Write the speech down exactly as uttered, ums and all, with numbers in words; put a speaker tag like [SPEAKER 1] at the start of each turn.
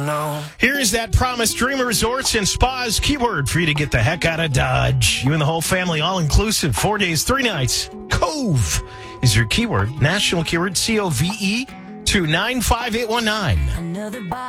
[SPEAKER 1] No.
[SPEAKER 2] Here is that Promise Dreamer Resorts and Spas keyword for you to get the heck out of Dodge. You and the whole family, all inclusive, four days, three nights. Cove is your keyword. National keyword, C O V E, to nine five eight one nine.
[SPEAKER 3] Another